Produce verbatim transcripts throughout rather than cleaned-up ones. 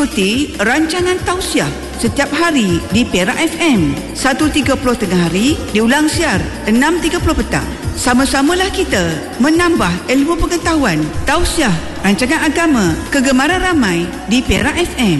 ikuti rancangan tausiah setiap hari di Perak F M seratus tiga puluh tengah hari, diulang siar enam tiga puluh petang. Sama-samalah kita menambah ilmu pengetahuan. Tausiah, rancangan agama kegemaran ramai di Perak F M.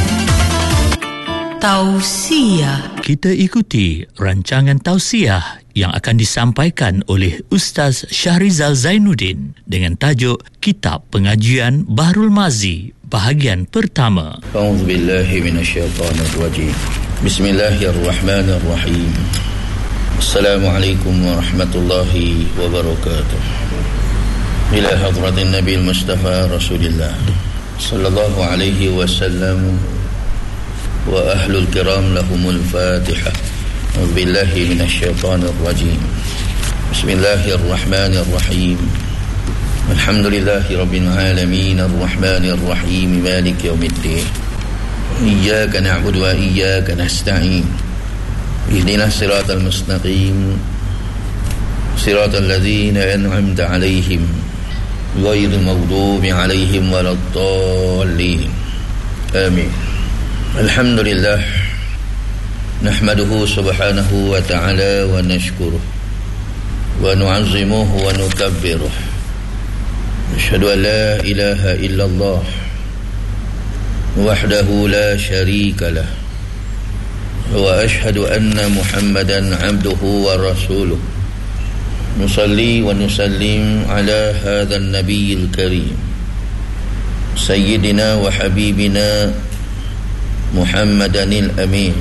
Tausiah. Kita ikuti rancangan tausiah yang akan disampaikan oleh Ustaz Syahrizal Zainuddin dengan tajuk Kitab Pengajian Bahrul Mazi bahagian pertama. A'udzubillahi minasyaitonirrajim. Bismillahirrahmanirrahim. Assalamualaikum warahmatullahi wabarakatuh. Ila hadratin Nabi Mustafa Rasulillah sallallahu alaihi wasallam wa ahlul kiram lahumul Fatihah. أعوذ بالله من الشيطان الرجيم. بسم الله الرحمن الرحيم. الحمد لله رب العالمين الرحمن الرحيم مالك يوم الدين. إياك نعبد وإياك نستعين. اهدنا الصراط المستقيم صراط الذين أنعمت عليهم غير المغضوب عليهم ولا الضالين. آمين. الحمد لله نحمده سبحانه وتعالى ونشكره ونعظمه ونكبره. نشهد أن لا إله إلا الله وحده لا شريك له وأشهد أن محمدا عبده ورسوله. نصلي ونسلم على هذا النبي الكريم سيدنا وحبيبنا محمدا الأمين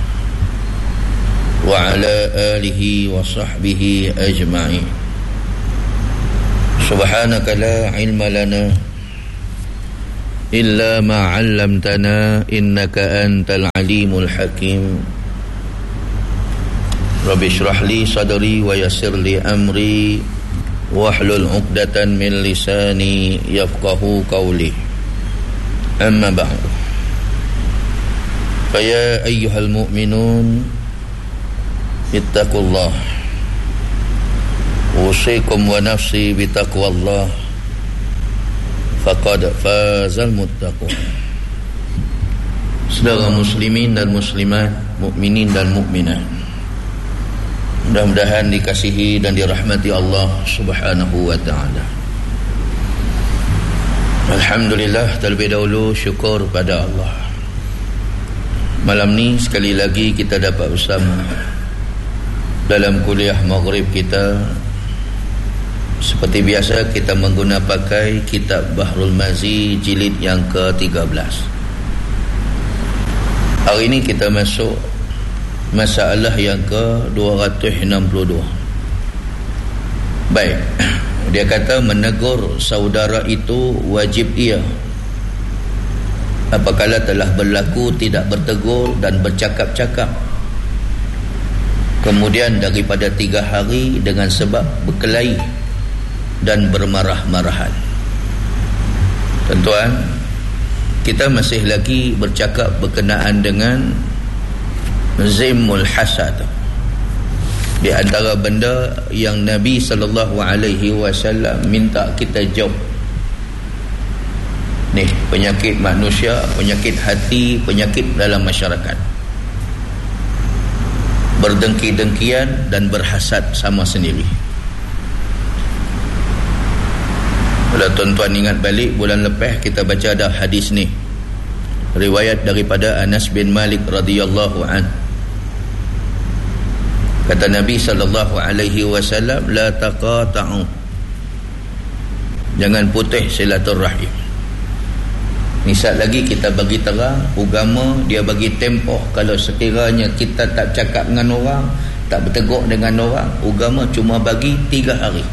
وعلى آله وصحبه أجمعين. سبحانك لا علم لنا إلا ما علمتنا إنك أنت العليم الحكيم. رب اشرح لي صدري ويسر لي أمري واحلل عقدة من لساني يفقه قولي. أما بعد، فيا أيها المؤمنون اتقوا الله أوصيكم ونفسي بتقوى الله فقد فاز المتقون. Saudara muslimin dan muslimat, mukminin dan mukminat, mudah-mudahan dikasihi dan dirahmati Allah Subhanahu wa taala. Alhamdulillah, terlebih dahulu syukur pada Allah. Malam ni sekali lagi kita dapat bersama dalam kuliah maghrib kita. Seperti biasa kita mengguna pakai kitab Bahrul Mazi jilid yang ke tiga belas. Hari ini kita masuk masalah yang ke dua ratus enam puluh dua. Baik, dia kata menegur saudara itu wajib ia apabila telah berlaku tidak bertegur dan bercakap-cakap, kemudian daripada tiga hari dengan sebab berkelahi dan bermarah-marahan. Tuan-tuan, kita masih lagi bercakap berkenaan dengan zimmul hasad. Di antara benda yang Nabi sallallahu alaihi wasallam minta kita jauh. Ni penyakit manusia, penyakit hati, penyakit dalam masyarakat. Berdengki-dengkian dan berhasad sama sendiri. Kalau tuan-tuan ingat balik, bulan lepas kita baca dah hadis ni, riwayat daripada Anas bin Malik radhiyallahu an. Kata Nabi sallallahu alaihi wasallam, la taqata'u, jangan putus silaturrahim. Misal lagi kita bagi terang, agama dia bagi tempoh. Kalau sekiranya kita tak cakap dengan orang, tak bertegur dengan orang, agama cuma bagi tiga hari.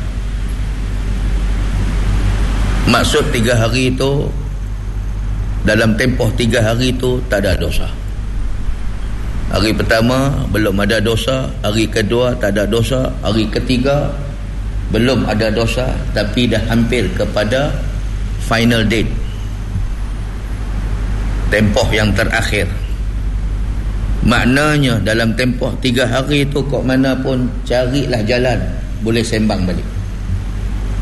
Maksud tiga hari itu, dalam tempoh tiga hari itu tak ada dosa. Hari pertama belum ada dosa, hari kedua tak ada dosa, hari ketiga belum ada dosa tapi dah hampir kepada final date, tempoh yang terakhir. Maknanya dalam tempoh tiga hari itu kok mana pun carilah jalan, boleh sembang balik,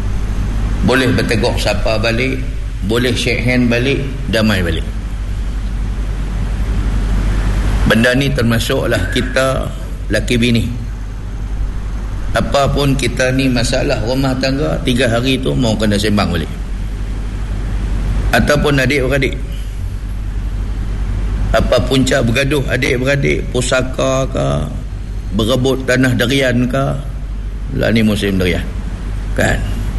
boleh bertegur sapa balik, boleh shake hand balik, damai balik. Benda ni termasuklah kita laki bini. Apa pun kita ni masalah rumah tangga, tiga hari tu mau kena sembang balik. Ataupun adik-beradik, apa punca bergaduh adik-beradik, pusaka ke, berebut tanah derian ke. Lah ni musim derian kan.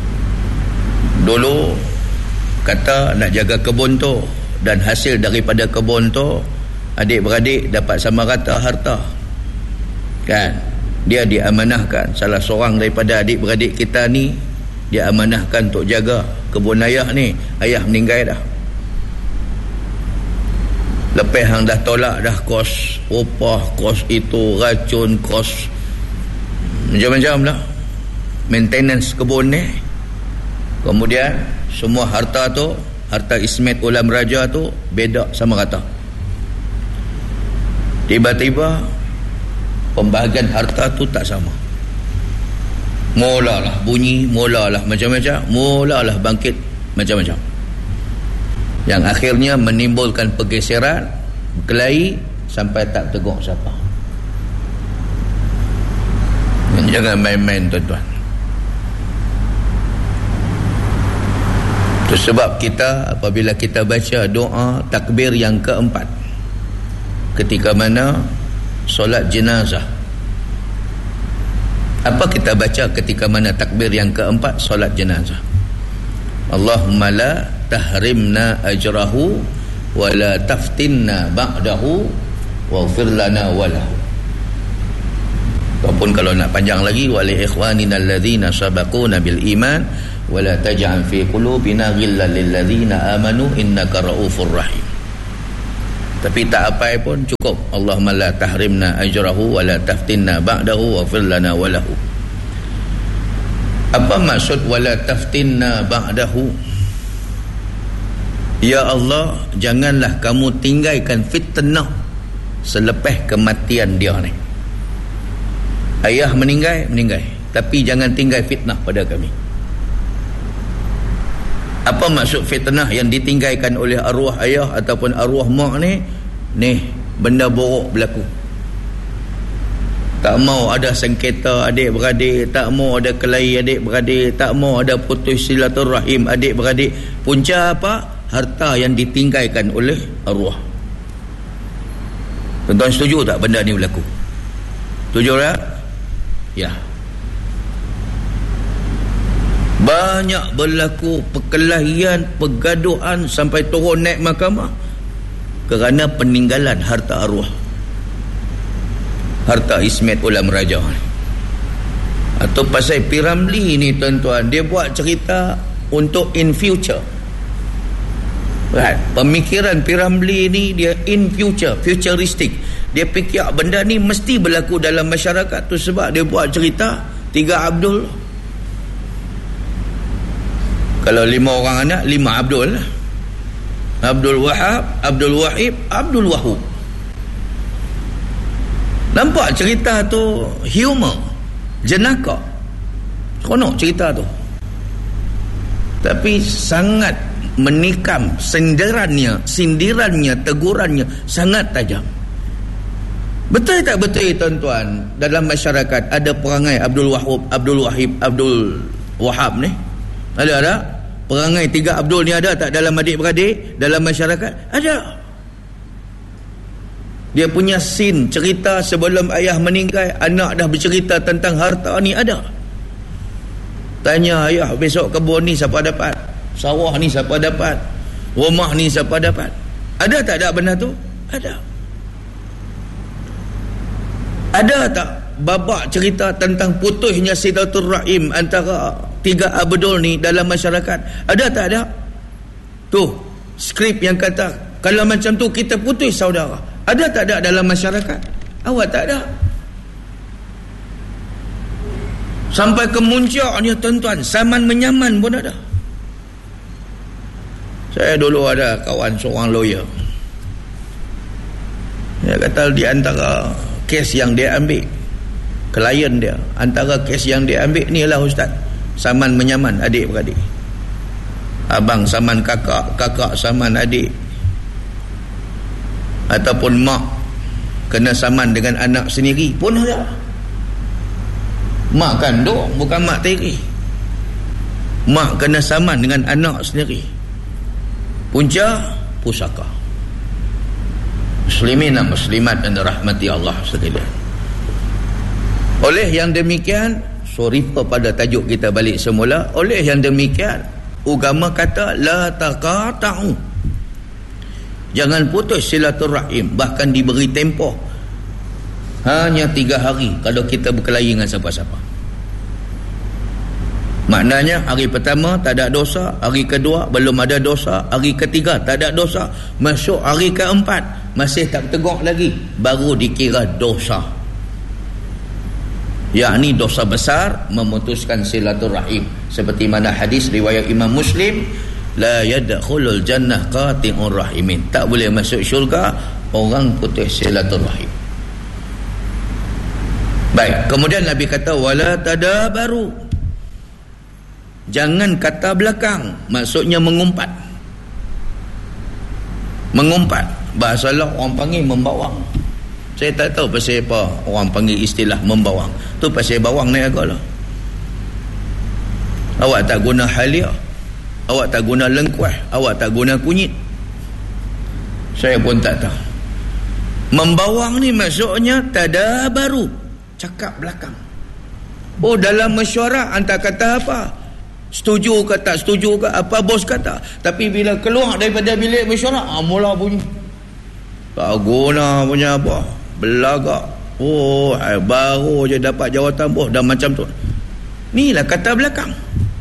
Dulu kata nak jaga kebun tu, dan hasil daripada kebun tu adik-beradik dapat sama rata harta kan. Dia diamanahkan, salah seorang daripada adik-beradik kita ni dia amanahkan untuk jaga kebun ayah ni. Ayah meninggal dah, lepas hang dah tolak dah kos upah, kos itu, racun, kos macam-macam lah, maintenance kebun ni. Kemudian semua harta tu, harta Ismet Ulam Raja tu bedak sama rata. Tiba-tiba pembahagian harta tu tak sama. Mulalah bunyi, mulalah macam-macam, mulalah bangkit macam-macam, yang akhirnya menimbulkan pergeseran, berkelahi sampai tak tegur siapa. Jangan main-main tuan-tuan. Itu sebab kita apabila kita baca doa takbir yang keempat ketika mana solat jenazah, apa kita baca ketika mana takbir yang keempat solat jenazah? Allahumma la tahrimna ajrahu wa la taftinna ba'dahu waghfir lana walahu. Ataupun kalau nak panjang lagi, wa li ikhwanina alladhina sabaquna bil iman wa la taj'al fi qulubina ghillan lil ladzina amanu innaka raufur rahim. Tapi tak apa pun cukup. Allahumma la tahrimna ajrahu wa la taftinna ba'dahu waghfir lana walahu. Apa maksud wa la taftinna ba'dahu? Ya Allah, janganlah kamu tinggalkan fitnah selepas kematian dia ni. Ayah meninggal, meninggal, tapi jangan tinggal fitnah pada kami. Apa maksud fitnah yang ditinggalkan oleh arwah ayah ataupun arwah mak ni? Ni benda buruk berlaku. Tak mau ada sengketa adik-beradik, tak mau ada kelahi adik-beradik, tak mau ada putus silaturahim adik-beradik. Punca apa? Harta yang ditinggalkan oleh arwah. Tuan-tuan setuju tak benda ni berlaku? Setuju tak? Ya. Banyak berlaku perkelahian, pergaduhan sampai turun naik mahkamah kerana peninggalan harta arwah, harta Ismet Ulam Raja. Atau pasal P. Ramlee ni tuan-tuan, dia buat cerita untuk in future. Right. Pemikiran P. Ramlee ni dia in future, futuristic. Dia fikir benda ni mesti berlaku dalam masyarakat tu, sebab dia buat cerita tiga Abdul. Kalau lima orang anak, lima Abdul lah. Abdul Wahab, Abdul Wahib, Abdul Wahub. Nampak cerita tu humor, jenaka, seronok cerita tu. Tapi sangat menikam, sindirannya, sindirannya, tegurannya sangat tajam. Betul tak betul tuan-tuan, dalam masyarakat ada perangai Abdul Wahab, Abdul Wahib, Abdul Wahab ni? Ada ada? Perangai tiga Abdul ni ada tak dalam adik-beradik, dalam masyarakat? Ada. Dia punya scene cerita sebelum ayah meninggal, anak dah bercerita tentang harta ni, ada. Tanya ayah, besok kebun ni siapa dapat? Sawah ni siapa dapat? Rumah ni siapa dapat? Ada tak ada benda tu? Ada. Ada tak babak cerita tentang putusnya silaturahim antara tiga Abdul ni dalam masyarakat? Ada tak ada? Tu skrip yang kata kalau macam tu kita putus saudara. Ada tak ada dalam masyarakat? Awak tak ada. Sampai ke muncaknya tuan-tuan, saman menyaman pun ada. Saya dulu ada kawan seorang lawyer. Dia kata di antara kes yang dia ambil, klien dia, antara kes yang dia ambil ni lah ustaz, saman menyaman adik-beradik. Abang saman kakak, kakak saman adik, ataupun mak kena saman dengan anak sendiri pun ada. Mak kandung bukan mak tiri. Mak kena saman dengan anak sendiri. Punca pusaka. Muslimin dan muslimat yang dirahmati Allah sekalian. Oleh yang demikian, sorry pada tajuk kita balik semula. Oleh yang demikian, agama kata la taqata'u, jangan putus silaturahim, bahkan diberi tempoh hanya tiga hari kalau kita berkelahi dengan siapa-siapa. Maknanya hari pertama tak ada dosa, hari kedua belum ada dosa, hari ketiga tak ada dosa, masuk hari keempat masih tak tegak lagi, baru dikira dosa. Yakni dosa besar, memutuskan silaturahim, seperti mana hadis riwayat Imam Muslim, la yadkhulul jannah qati'ur rahimin, tak boleh masuk syurga orang putus silaturahim. Baik, kemudian Nabi kata wala tadabaru, jangan kata belakang, maksudnya mengumpat. Mengumpat, bahasa Allah orang panggil membawang. Saya tak tahu pasal apa orang panggil istilah membawang. Tu pasal bawang naik agak lah. Awak tak guna halia, awak tak guna lengkuas, awak tak guna kunyit. Saya pun tak tahu. Membawang ni maksudnya tadabaru, cakap belakang. Oh, dalam mesyuarat anda kata apa? Setuju ke tak setuju ke apa bos kata. Tapi bila keluar daripada bilik mesyuarat, ah, mula bunyi. Tak guna punya apa. Belagak. Oh, baru je dapat jawatan bos dah macam tu. Ni lah kata belakang.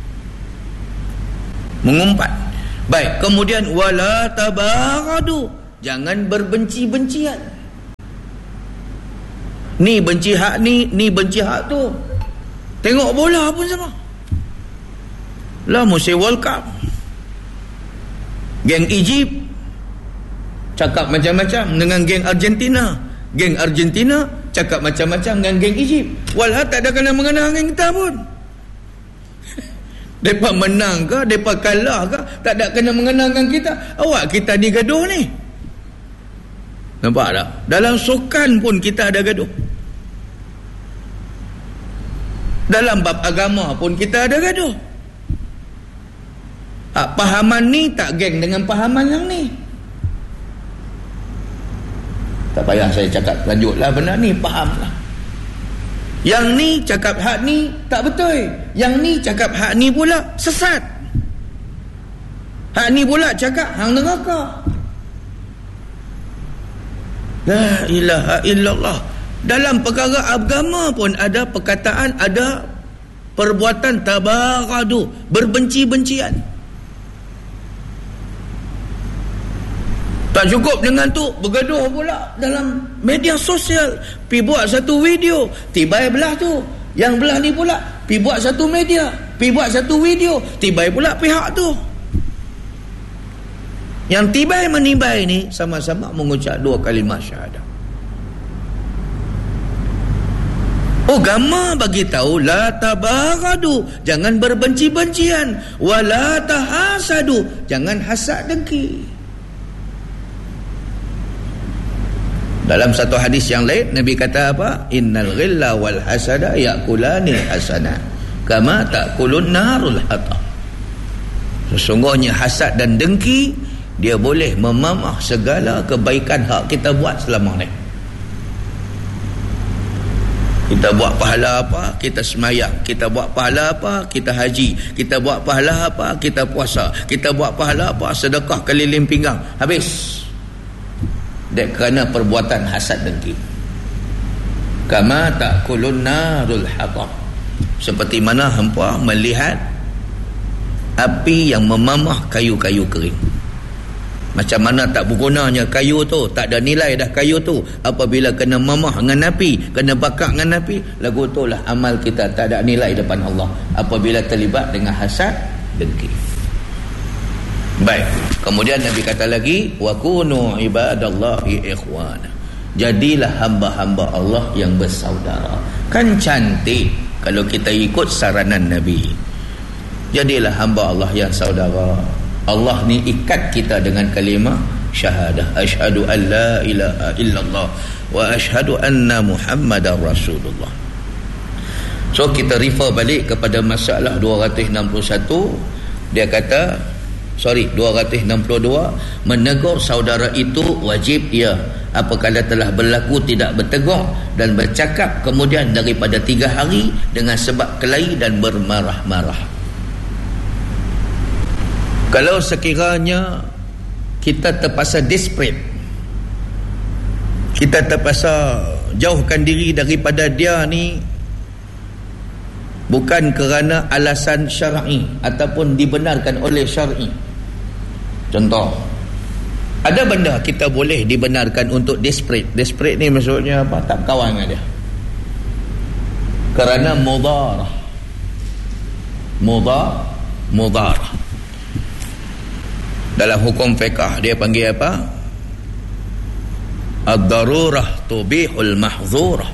Mengumpat. Baik, kemudian wala tabaradu, jangan berbenci-bencian. Ni benci hak ni, ni benci hak tu. Tengok bola pun sama. Lah musim World Cup, geng Egypt cakap macam-macam dengan geng Argentina, geng Argentina cakap macam-macam dengan geng Egypt. Walhal tak ada kena-mengena dengan kita pun. Mereka menang ke, mereka kalah ke, tak ada kena-mengena dengan kita. Awak kita ni gaduh ni. Nampak tak? Dalam sukan pun kita ada gaduh. Dalam bab agama pun kita ada gaduh. Ha, pahaman ni tak geng dengan pahaman yang ni. Tak payah saya cakap lanjutlah benda ni, fahamlah. Yang ni cakap hak ni tak betul, yang ni cakap hak ni pula sesat. Hak ni pula cakap hang neraka. La ilaha illallah. Dalam perkara agama pun ada perkataan, ada perbuatan tabaradu, berbenci-bencian. Tak cukup dengan tu, bergaduh pula dalam media sosial. Pi buat satu video, tibai belah tu. Yang belah ni pula pi buat satu media, pi buat satu video, tibai pula pihak tu. Yang tibai menibai ni sama-sama mengucap dua kalimah syahadah. Agama bagi tahu la tabaradu, jangan berbenci-bencian, wala tahasadu, jangan hasad dengki. Dalam satu hadis yang lain Nabi kata apa? Innal ghilla wal hasada yakulani hasanah kama takulun narul hatab. Sesungguhnya hasad dan dengki dia boleh memamah segala kebaikan hak kita buat selama ni. Kita buat pahala apa, kita semayang. Kita buat pahala apa, kita haji. Kita buat pahala apa, kita puasa. Kita buat pahala apa, sedekah keliling pinggang. Habis. Dek kerana perbuatan hasad dengki. Kama ta'kulun narul hatab. Seperti mana hampa melihat api yang memamah kayu-kayu kering. Macam mana tak bergunanya kayu tu, tak ada nilai dah kayu tu. Apabila kena mamah dengan api, kena bakar dengan api, lagu tu lah amal kita tak ada nilai depan Allah. Apabila terlibat dengan hasad dengki. Baik, kemudian Nabi kata lagi, wa kunu ibadallahi ikhwana. Jadilah hamba-hamba Allah yang bersaudara. Kan cantik kalau kita ikut saranan Nabi. Jadilah hamba Allah yang saudara. Allah ni ikat kita dengan kalimah syahadah, asyhadu an la ilaha illallah wa asyhadu anna Muhammadar Rasulullah. So kita refer balik kepada masalah dua ratus enam puluh satu. Dia kata, sorry, dua ratus enam puluh dua, menegur saudara itu wajib ia apabila telah berlaku tidak bertegur dan bercakap kemudian daripada tiga hari dengan sebab kelahi dan bermarah-marah. Kalau sekiranya kita terpaksa desperate, kita terpaksa jauhkan diri daripada dia ni bukan kerana alasan syar'i ataupun dibenarkan oleh syar'i. Contoh, ada benda kita boleh dibenarkan untuk desperate. Desperate ni maksudnya apa? Tak kawan dengan dia kerana mudarah. Mudar, mudarah. Dalam hukum fiqh dia panggil apa? Ad-darurah tubihul mahzurah.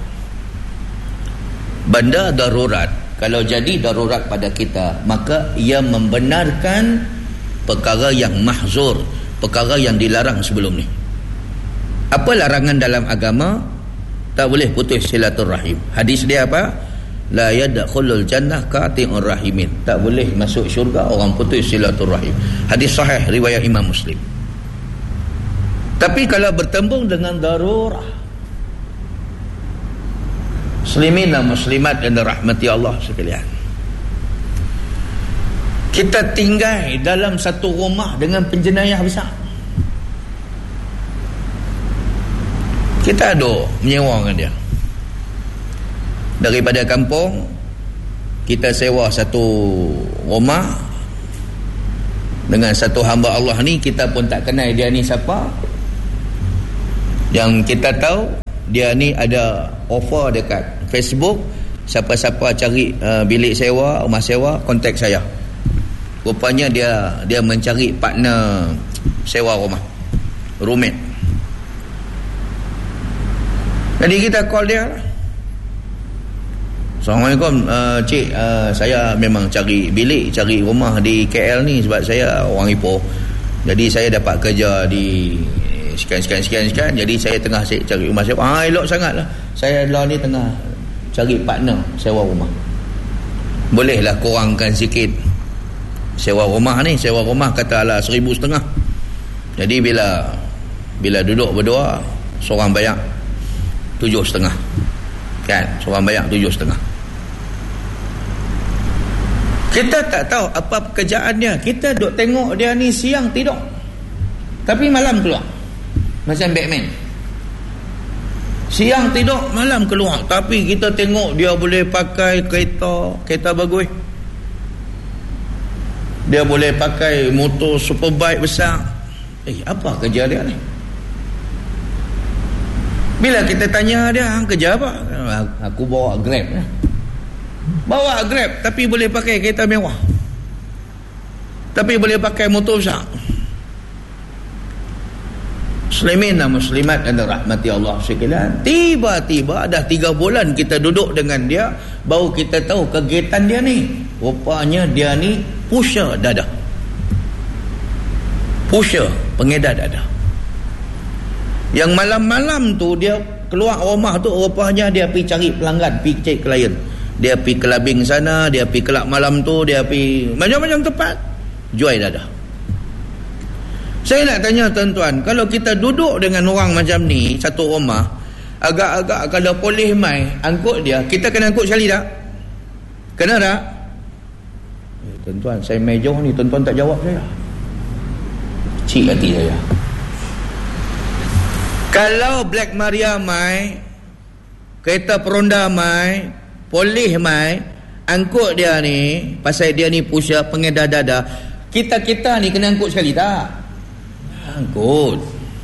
Benda darurat, kalau jadi darurat pada kita, maka ia membenarkan perkara yang mahzur, perkara yang dilarang sebelum ni. Apa larangan dalam agama? Tak boleh putus silaturrahim. Hadis dia apa? La yadkhulul jannah qati'ur rahimin. Tak boleh masuk syurga orang putus silaturrahim. Hadis sahih riwayat Imam Muslim. Tapi kalau bertembung dengan darurah, muslimin dan muslimat yang dirahmati Allah sekalian, kita tinggal dalam satu rumah dengan penjenayah besar. Kita ada menyewa dengan dia. Daripada kampung kita sewa satu rumah dengan satu hamba Allah ni, kita pun tak kenal dia ni siapa. Yang kita tahu dia ni ada offer dekat Facebook, siapa-siapa cari uh, bilik sewa, rumah sewa, kontak saya. Rupanya dia dia mencari partner sewa rumah, roommate. Jadi kita call dia lah. Assalamualaikum, uh, cik, uh, saya memang cari bilik, cari rumah di K L ni sebab saya orang Ipoh. Jadi saya dapat kerja di sekian-sekian-sekian, jadi saya tengah cari rumah sewa. Ah, elok sangatlah. Saya lah ni tengah cari partner sewa rumah. Bolehlah kurangkan sikit sewa rumah ni. Sewa rumah katalah seribu setengah. Jadi bila bila duduk berdua, seorang bayar tujuh setengah. Kan, seorang bayar tujuh setengah. Kita tak tahu apa pekerjaan dia. Kita duk tengok dia ni siang tidur, tapi malam keluar. Macam Batman. Siang tidur, malam keluar. Tapi kita tengok dia boleh pakai kereta, kereta bagus. Dia boleh pakai motor superbike besar. Eh, apa kerja dia ni? Bila kita tanya dia, hang kerja apa? Aku bawa Grab. Bawa Grab, tapi boleh pakai kereta mewah. Tapi boleh pakai motor besar. Muslimin dan muslimat dan rahmati Allah sekalian, tiba-tiba dah tiga bulan kita duduk dengan dia, baru kita tahu kegiatan dia ni. Rupanya dia ni pusher dada. Pusher, pengedar dada. Yang malam-malam tu dia keluar rumah tu, rupanya dia pergi cari pelanggan, pergi cari klien. Dia pergi kelabing sana, dia pergi kelab malam tu, dia pergi macam-macam tempat jual dada. Saya nak tanya tuan-tuan, kalau kita duduk dengan orang macam ni satu rumah, agak-agak kalau polis mai angkut dia, kita kena angkut sekali tak? Kena tak? Eh, tuan-tuan, saya mai jauh ni, tuan-tuan tak jawab saya. Cik hati saya. Kalau Black Maria mai, kereta peronda mai, polis mai, angkut dia ni, pasal dia ni pusher, pengedar dada, kita-kita ni kena angkut sekali tak? Angkut.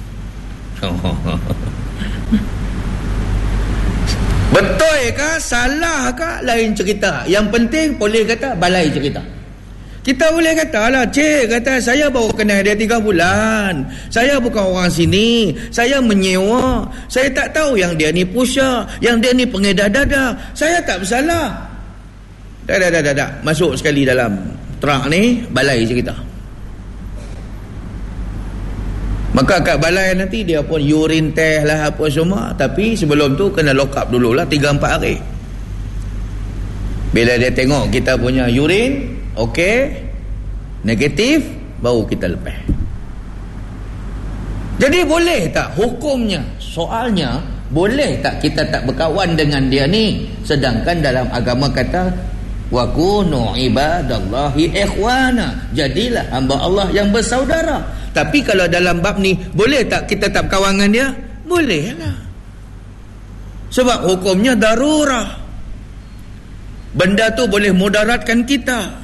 Betul ke? Salah ke? Lain cerita. Yang penting polis kata, balai cerita. Kita boleh kata lah, cik kata saya baru kenal dia tiga bulan, saya bukan orang sini, saya menyewa, saya tak tahu yang dia ni pusher, yang dia ni pengedar dada, saya tak bersalah. Dah dah dah dah, dah. Masuk sekali dalam truk ni, balai cerita. Maka kat balai nanti dia pun urine test lah apa semua. Tapi sebelum tu kena lock up dululah tiga empat hari. Bila dia tengok kita punya urine okey, negatif, baru kita lepas. Jadi boleh tak hukumnya? Soalnya boleh tak kita tak berkawan dengan dia ni? Sedangkan dalam agama kata wa kunu ibadallahi ikhwana, jadilah hamba Allah yang bersaudara. Tapi kalau dalam bab ni boleh tak kita tak berkawan dengan dia? Boleh lah. Sebab hukumnya darurah. Benda tu boleh mudaratkan kita.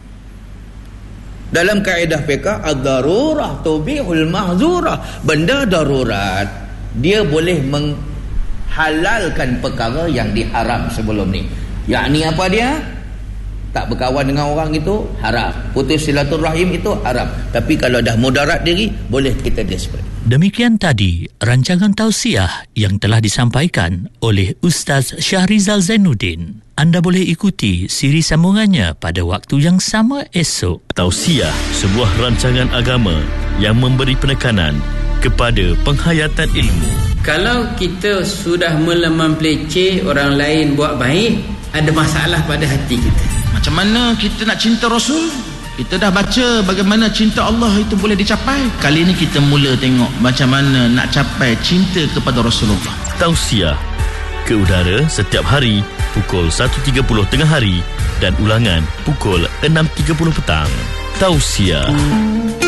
Dalam kaedah fiqh, ad-darurah tubihul mahzurah. Benda darurat dia boleh menghalalkan perkara yang diharam sebelum ni. Yakni apa dia? Tak berkawan dengan orang itu haram. Putus silaturahim itu haram. Tapi kalau dah mudarat diri, boleh kita desperate. Demikian tadi rancangan tausiah yang telah disampaikan oleh Ustaz Syahrizal Zainuddin. Anda boleh ikuti siri sambungannya pada waktu yang sama esok. Tausiah, sebuah rancangan agama yang memberi penekanan kepada penghayatan ilmu. Kalau kita sudah mula mempleceh orang lain buat baik, ada masalah pada hati kita. Macam mana kita nak cinta Rasul? Kita dah baca bagaimana cinta Allah itu boleh dicapai. Kali ini kita mula tengok macam mana nak capai cinta kepada Rasulullah. Tausiah ke udara setiap hari pukul satu tiga puluh tengah hari dan ulangan pukul enam tiga puluh petang. Tausiah.